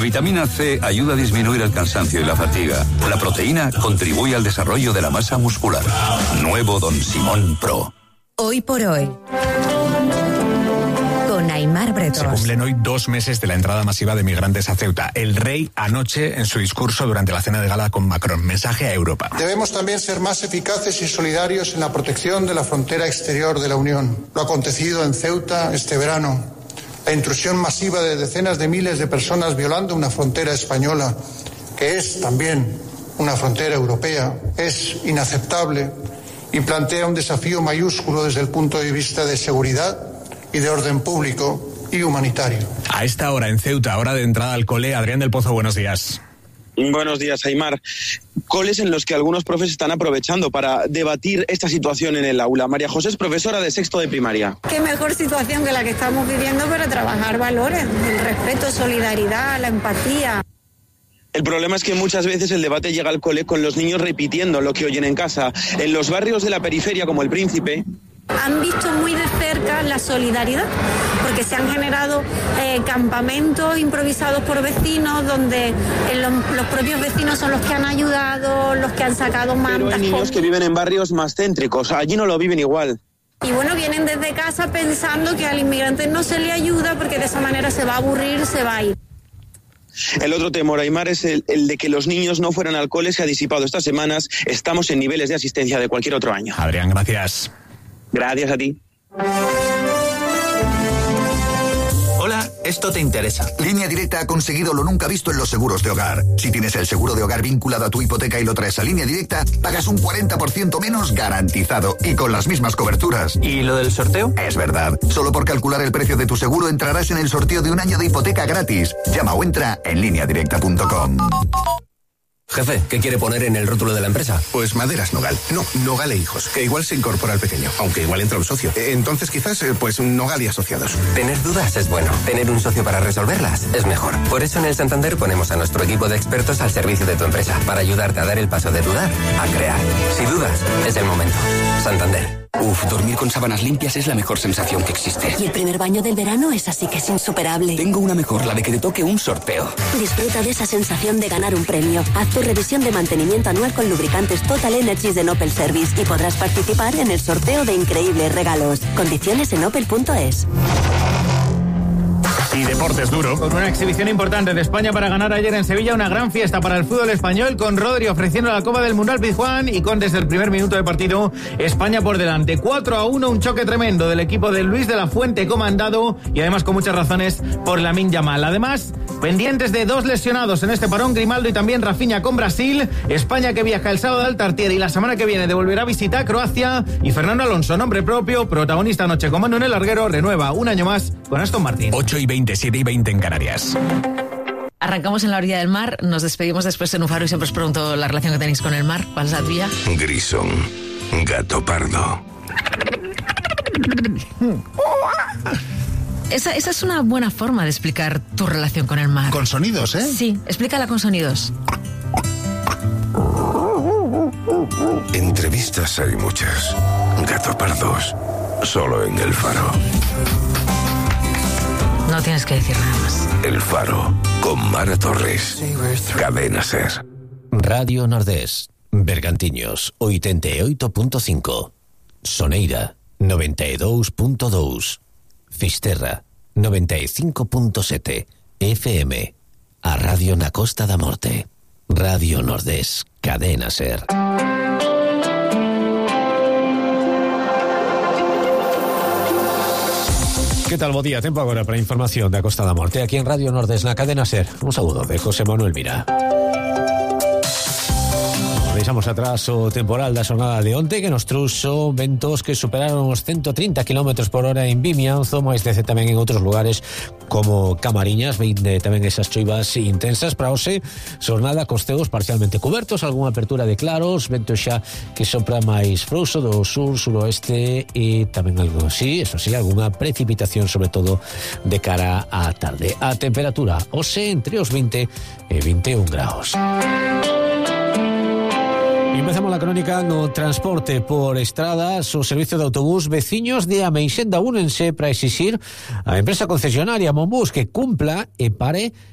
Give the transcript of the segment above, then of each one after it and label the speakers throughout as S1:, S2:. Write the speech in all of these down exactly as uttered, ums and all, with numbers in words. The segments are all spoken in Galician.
S1: vitamina C ayuda a disminuir el cansancio y la fatiga. La proteína contribuye al desarrollo de la masa muscular. Nuevo Don Simón Pro.
S2: Hoy por hoy. Con Aimar Bretós.
S3: Se cumplen hoy dos meses de la entrada masiva de migrantes a Ceuta. El rey anoche en su discurso durante la cena de gala con Macron. Mensaje a Europa.
S4: Debemos también ser más eficaces y solidarios en la protección de la frontera exterior de la Unión. Lo acontecido en Ceuta este verano, la intrusión masiva de decenas de miles de personas violando una frontera española, que es también una frontera europea, es inaceptable y plantea un desafío mayúsculo desde el punto de vista de seguridad y de orden público y humanitario.
S3: A esta hora en Ceuta, hora de entrada al cole, Adrián del Pozo, buenos días.
S5: Buenos días, Aimar. Coles en los que algunos profes están aprovechando para debatir esta situación en el aula. María José es profesora de sexto de primaria.
S6: Qué mejor situación que la que estamos viviendo para trabajar valores, el respeto, solidaridad, la empatía.
S5: El problema es que muchas veces el debate llega al cole con los niños repitiendo lo que oyen en casa. En los barrios de la periferia, como el Príncipe,
S6: han visto muy de cerca la solidaridad, porque se han generado eh, campamentos improvisados por vecinos, donde eh, los, los propios vecinos son los que han ayudado, los que han sacado mantas.
S5: Pero hay niños con... que viven en barrios más céntricos, allí no lo viven igual.
S6: Y bueno, vienen desde casa pensando que al inmigrante no se le ayuda porque de esa manera se va a aburrir, se va a ir.
S5: El otro temor, Aimar, es el, el de que los niños no fueran al cole. Se ha disipado estas semanas. Estamos en niveles de asistencia de cualquier otro año.
S3: Adrián, gracias.
S5: Gracias a ti.
S7: Hola, esto te interesa. Línea Directa ha conseguido lo nunca visto en los seguros de hogar. Si tienes el seguro de hogar vinculado a tu hipoteca y lo traes a Línea Directa, pagas un cuarenta por ciento menos garantizado y con las mismas coberturas.
S8: ¿Y lo del sorteo?
S7: Es verdad. Solo por calcular el precio de tu seguro entrarás en el sorteo de un año de hipoteca gratis. Llama o entra en línea directa punto com.
S8: Jefe, ¿qué quiere poner en el rótulo de la empresa?
S9: Pues Maderas Nogal. No, Nogal e Hijos, que igual se incorpora al pequeño, aunque igual entra un socio. Entonces quizás, pues Nogal y Asociados.
S8: Tener dudas es bueno. Tener un socio para resolverlas es mejor. Por eso en el Santander ponemos a nuestro equipo de expertos al servicio de tu empresa, para ayudarte a dar el paso de dudar a crear. Si dudas, es el momento. Santander.
S10: Uf, dormir con sábanas limpias es la mejor sensación que existe.
S11: Y el primer baño del verano es así que es insuperable.
S10: Tengo una mejor, la de que te toque un sorteo.
S11: Disfruta de esa sensación de ganar un premio. Haz tu revisión de mantenimiento anual con lubricantes Total Energies de Opel Service y podrás participar en el sorteo de increíbles regalos. Condiciones en opel punto es.
S3: Y deportes duro.
S12: Con una exhibición importante de España para ganar ayer en Sevilla, una gran fiesta para el fútbol español, con Rodri ofreciendo la Copa del Mundial Pizjuán y con desde el primer minuto de partido España por delante. cuatro a uno, un choque tremendo del equipo de Luis de la Fuente comandado y además con muchas razones por Lamine Yamal. Además, pendientes de dos lesionados en este parón, Grimaldo y también Rafinha con Brasil. España que viaja el sábado al Tartiere y la semana que viene devolverá visita a Croacia. Y Fernando Alonso, nombre propio, protagonista anoche con Manu en el larguero, renueva un año más con Aston Martin.
S3: ocho y veinte, siete y veinte en Canarias.
S13: Arrancamos en la orilla del mar, nos despedimos después en un faro y siempre os pregunto la relación que tenéis con el mar. ¿Cuál es la tuya?
S14: Grisón, gato pardo.
S13: Esa, esa es una buena forma de explicar tu relación con el mar.
S15: Con sonidos, ¿eh?
S13: Sí, explícala con sonidos.
S14: Entrevistas hay muchas. Gato pardos, solo en El Faro.
S13: No tienes que decir nada más.
S14: El Faro, con Mara Torres. Cadena Ser.
S16: Radio Nordés, Bergantiños, oitenta e oito punto cinco. Soneira, noventa e dous punto dous. Fisterra, noventa e cinco punto sete. F M. A Radio na Costa da Morte. Radio Nordés, Cadena Ser.
S17: Que tal, bo día? Tempo agora para a información da Costa da Morte aquí en Radio Nordés na Cadena Ser. Un saúdo de José Manuel Mira. Deixamos atrás o temporal da xornada de onte que nos trouxo ventos que superaron os ciento trinta kilómetros por hora en Vimianzo, máis de tamén en outros lugares como Camariñas, veinte tamén esas choivas intensas para hoxe, xornada cos ceos parcialmente cobertos, algunha apertura de claros, vento xa que sopra máis frouxo do sur, suroeste e tamén algo así, eso sí, algunha precipitación sobre todo de cara á tarde. A temperatura hoxe entre os vinte e vinte e un graus. E empezamos a crónica no transporte por estradas. O servicio de autobús, veciños de Ameixenda únense para exixir a empresa concesionaria Monbús que cumpla e pare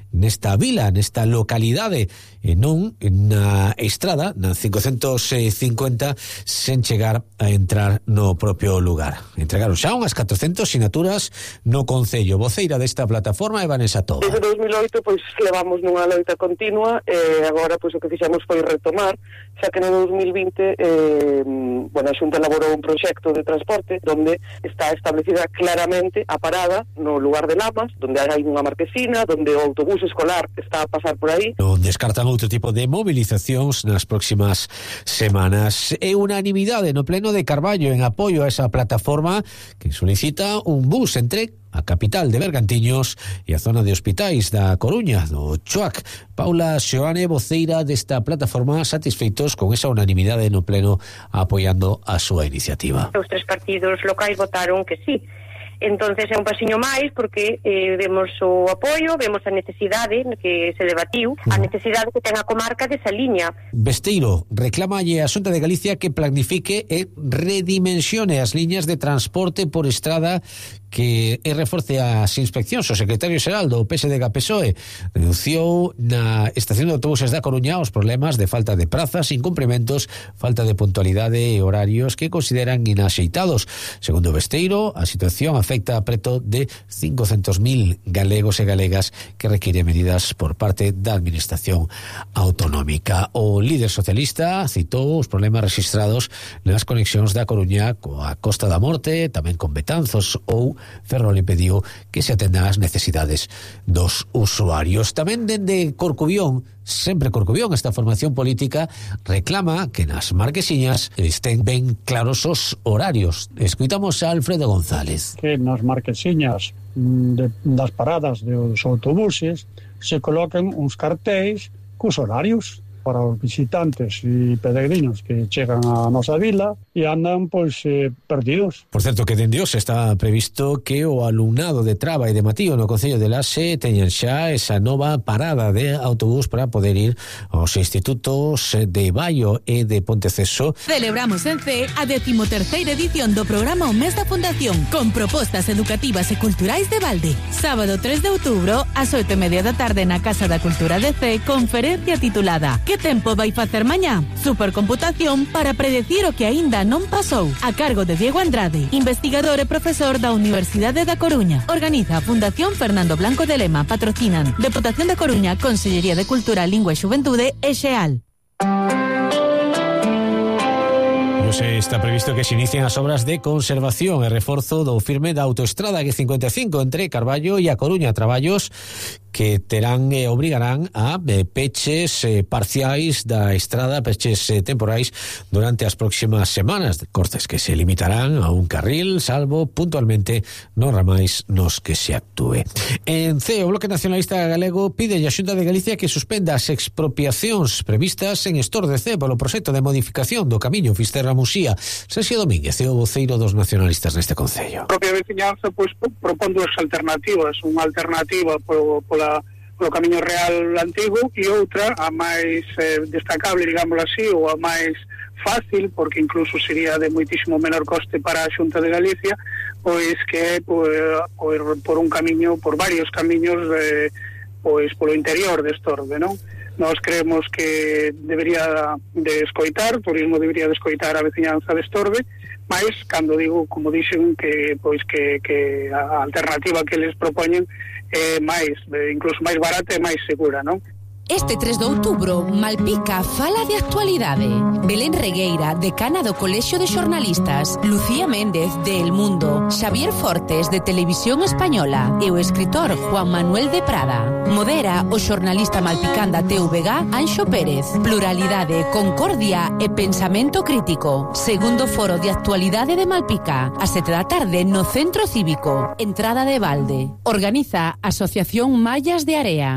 S17: nesta vila, nesta localidade, e non na estrada, na cincocentos cincuenta, sen chegar a entrar no propio lugar. Entregaron xa unhas catrocentas sinaturas no Concello. Voceira desta plataforma é Vanessa Toba.
S15: Desde dos mil oito, pois, levamos nunha loita continua, e agora, pois, o que fixemos foi retomar, xa que no dos mil vinte, eh, bueno, a Xunta elaborou un proxecto de transporte donde está establecida claramente a parada no lugar de Lamas, donde hai unha marquesina, donde o autobús escolar está a pasar por aí.
S17: Non descartan outro tipo de movilizacións nas próximas semanas. E unanimidade no pleno de Carballo en apoio a esa plataforma que solicita un bus entre a capital de Bergantiños e a zona de hospitais da Coruña, do Choac. Paula Xoane, voceira desta plataforma, satisfeitos con esa unanimidade no pleno apoiando a súa iniciativa.
S18: Os tres partidos locais votaron que sí. Entonces é un pasiño máis porque eh, vemos o apoio, vemos a necesidade que se debatiu, a necesidade que ten a comarca desa liña.
S17: Besteiro reclamalle a Xunta de Galicia que planifique e redimensione as liñas de transporte por estrada, que e reforce as inspeccións. O secretario xeral do P S D G P S O E denunciou na estación de autobuses da Coruña os problemas de falta de prazas, incumprimentos, falta de puntualidade e horarios que consideran inaxeitados. Segundo Besteiro, a situación afecta a preto de cincocentos mil galegos e galegas que requiere medidas por parte da Administración Autonómica. O líder socialista citou os problemas registrados nas conexións da Coruña coa Costa da Morte, tamén con Betanzos ou Ferrol, e pediu que se atendan as necesidades dos usuarios. Tamén dende Corcubión, sempre Corcubión, esta formación política reclama que nas marquesiñas estén ben claros os horarios. Escuitamos a Alfredo González.
S19: Que nas marquesiñas de, das paradas dos autobuses se coloquen uns cartéis cos horarios para os visitantes e peregrinos que chegan á nosa vila e andan, pois, eh, perdidos.
S17: Por certo, que dende hoxe está previsto que o alumnado de Traba e de Matío no Concello de Laxe teñan xa esa nova parada de autobús para poder ir aos institutos de Baio e de Ponteceso.
S20: Celebramos en C a decimoterceira edición do programa O Mes da Fundación, con propostas educativas e culturais de balde. Sábado tres de outubro, ás oito e media da tarde na Casa da Cultura de C, conferencia titulada Que tempo vai facer mañá? Supercomputación para predecir o que aínda non pasou. A cargo de Diego Andrade, investigador e profesor da Universidade da Coruña. Organiza a Fundación Fernando Blanco de Lema. Patrocinan Deputación da Coruña, Consellería de Cultura, Lingua e Xuventude e Xeal.
S17: Hoxe está previsto que se inicien as obras de conservación e reforzo do firme da autoestrada G cincuenta e cinco entre Carballo e A Coruña, traballos que terán e eh, obrigarán a eh, peches eh, parciais da estrada, peches eh, temporais durante as próximas semanas, cortes que se limitarán a un carril, salvo puntualmente nos ramais nos que se actúe. En C, o Bloque Nacionalista Galego pide a Xunta de Galicia que suspenda as expropiacións previstas en Estor de C polo proxecto de modificación do camiño Fisterra-Muxía. Sergio Domínguez é o voceiro dos nacionalistas neste concello.
S21: A propia veciñanza pois, propón dúas alternativas, unha alternativa polo, pola polo camiño real antigo e outra a máis eh, destacable, digamos así, ou a máis fácil, porque incluso sería de moitísimo menor coste para a Xunta de Galicia, pois que pois, pois, por un camiño, por varios camiños eh, pois polo interior de Estorbe, non? Nós creemos que debería de escoitar, turismo debería de escoitar a veciñanza de Estorbe, mas cando digo, como dixen, que pois que, que a alternativa que les propoñen é máis, incluso máis barata e máis segura, non?
S20: Este tres de outubro, Malpica fala de actualidade. Belén Regueira, decana do Colexio de Xornalistas, Lucía Méndez, de El Mundo, Xavier Fortes, de Televisión Española, e o escritor Juan Manuel de Prada. Modera o xornalista malpicanda T V G, Anxo Pérez. Pluralidade, concordia e pensamento crítico. Segundo foro de actualidade de Malpica, a sete da tarde no Centro Cívico. Entrada de balde. Organiza Asociación Mallas de Area.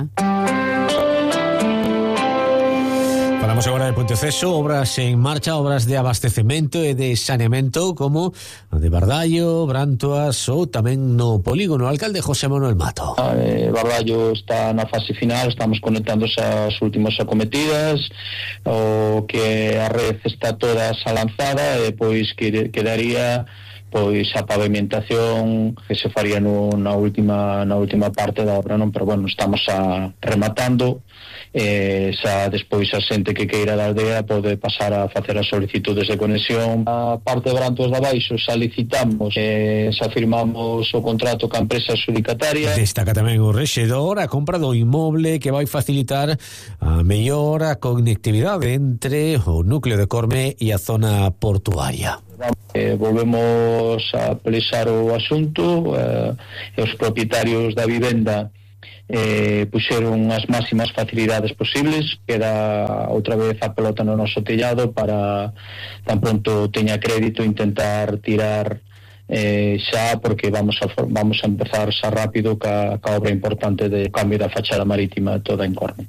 S17: Falamos agora de Ponteceso, obras en marcha, obras de abastecemento e de saneamento como a de Bardallo, Brantoas ou tamén no polígono. O alcalde José Manuel Mato.
S22: Eh, Bardallo está na fase final, estamos conectándose ás últimas acometidas, o que a red está toda xa lanzada e pois que quedaría pois a pavimentación que se faría no, na última na última parte da obra, non? Pero bueno, estamos a rematando, eh, xa despois a xente que queira da aldea pode pasar a facer as solicitudes de conexión. A parte de Brantos de abaixo xa licitamos, eh, xa firmamos o contrato ca empresa adxudicataria.
S17: Destaca tamén o rexedor a compra do inmoble que vai facilitar a mellor a conectividade entre o núcleo de Corme e a zona portuaria.
S22: Eh, volvemos a pelexar o asunto, eh, e os propietarios da vivenda eh, puxeron as máximas facilidades posibles. Queda outra vez a pelota no noso tellado para tan pronto teña crédito intentar tirar eh, xa, porque vamos a, vamos a empezar xa rápido ca, ca obra importante de cambio da fachada marítima toda en Corme.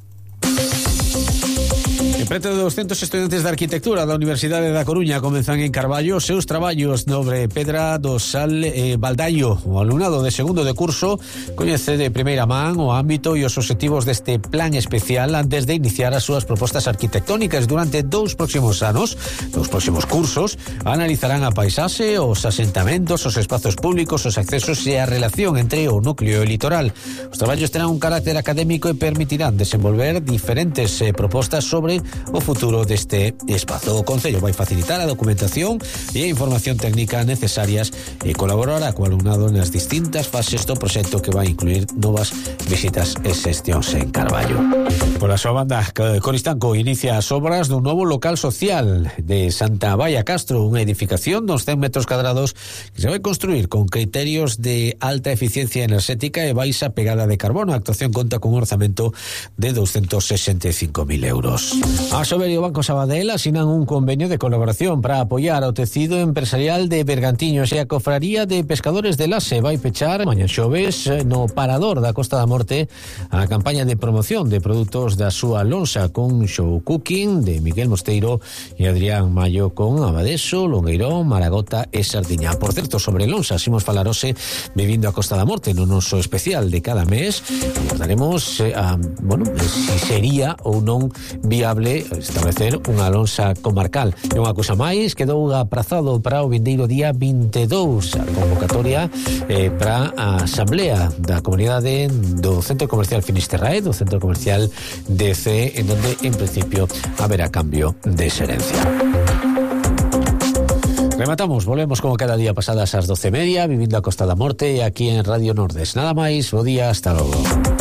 S17: En preto de doscientos estudantes de arquitectura da Universidade da Coruña comenzan en Carballo os seus traballos sobre pedra do Sal e Baldallo. O alumnado de segundo de curso coñece de primeira man o ámbito e os obxectivos deste plan especial antes de iniciar as súas propostas arquitectónicas. Durante dous próximos anos, dous próximos cursos, analizarán a paisaxe, os asentamentos, os espazos públicos, os accesos e a relación entre o núcleo e o litoral. Os traballos terán un carácter académico e permitirán desenvolver diferentes eh, propostas sobre o futuro deste espazo. O Concello vai facilitar a documentación e a información técnica necesarias e colaborará co alumnado nas distintas fases do proxecto que vai incluir novas visitas e xestións en Carballo. Por a súa banda, Coristanco inicia as obras dun novo local social de Santa Baia Castro, unha edificación dos cen metros cadrados que se vai construir con criterios de alta eficiencia enerxética e baixa pegada de carbono. A actuación conta cun orzamento de doscientos sesenta e cinco mil euros. A Sober e o Banco Sabadell asinan un convenio de colaboración para apoiar o tecido empresarial de Bergantiños, e a Cofraría de Pescadores de Lase vai pechar mañá xoves no Parador da Costa da Morte a campaña de promoción de produtos da súa lonxa con show cooking de Miguel Mosteiro e Adrián Mayo con abadeso, longueirón, maragota e sardiña. Por certo, sobre lonxas imos falar hoxe vivindo a Costa da Morte no noso especial de cada mes. Abordaremos eh, a, bueno, si sería ou non viable establecer unha lonxa comarcal. E unha cousa máis, quedou aprazado para o vindeiro día vinte e dous a convocatoria eh, para a asamblea da comunidade do Centro Comercial Finisterrae, do Centro Comercial D C, en donde en principio haberá cambio de xerencia. Rematamos, volvemos como cada día pasadas ás doce e media, vivindo a Costa da Morte, aquí en Radio Nordes. Nada máis, bo día, hasta logo.